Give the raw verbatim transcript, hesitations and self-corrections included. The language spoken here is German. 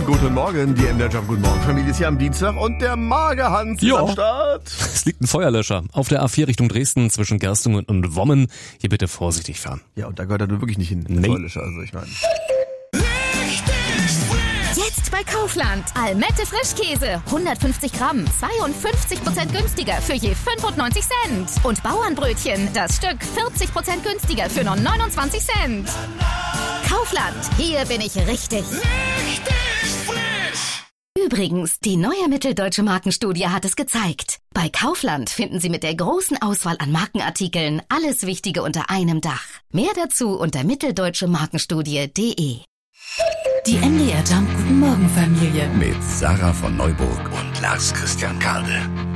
Guten Morgen, die M D R Jump. Guten Morgen, Familie ist hier am Dienstag und der Mager Hans ist am Start. Es liegt ein Feuerlöscher auf der A vier Richtung Dresden zwischen Gerstungen und Wommen. Hier bitte vorsichtig fahren. Ja, und da gehört er nur wirklich nicht hin, der Nee. Feuerlöscher, also ich meine. Jetzt bei Kaufland. Almette Frischkäse. hundertfünfzig Gramm. zweiundfünfzig Prozent günstiger für je fünfundneunzig Cent. Und Bauernbrötchen. Das Stück vierzig Prozent günstiger für nur neunundzwanzig Cent. Kaufland. Hier bin ich richtig. Richtig frisch. Übrigens, die neue Mitteldeutsche Markenstudie hat es gezeigt. Bei Kaufland finden Sie mit der großen Auswahl an Markenartikeln alles Wichtige unter einem Dach. Mehr dazu unter mitteldeutsche markenstudie punkt de. Die M D R Jump Guten Morgen Familie. Mit Sarah von Neuburg und Lars Christian Kade.